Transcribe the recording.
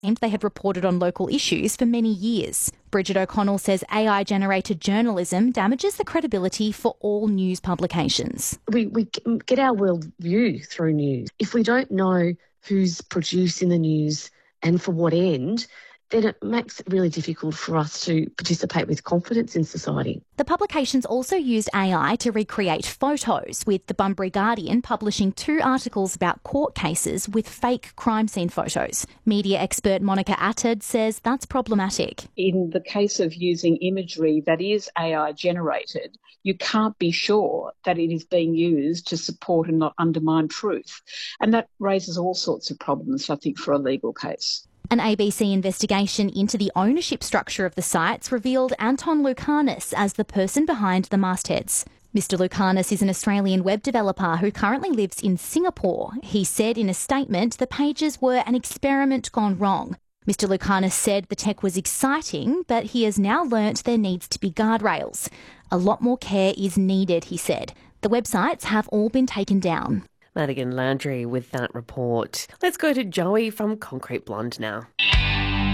They had reported on local issues for many years. Bridget O'Connell says AI-generated journalism damages the credibility for all news publications. We get our worldview through news. If we don't know who's producing the news and for what end, then it makes it really difficult for us to participate with confidence in society. The publications also used AI to recreate photos, with the Bunbury Guardian publishing 2 articles about court cases with fake crime scene photos. Media expert Monica Attard says that's problematic. In the case of using imagery that is AI generated, you can't be sure that it is being used to support and not undermine truth. And that raises all sorts of problems, I think, for a legal case. An ABC investigation into the ownership structure of the sites revealed Anton Lucanis as the person behind the mastheads. Mr Lucanis is an Australian web developer who currently lives in Singapore. He said in a statement the pages were an experiment gone wrong. Mr Lucanis said the tech was exciting, but he has now learnt there needs to be guardrails. A lot more care is needed, he said. The websites have all been taken down. Madigan Landry with that report. Let's go to Joey from Concrete Blonde now.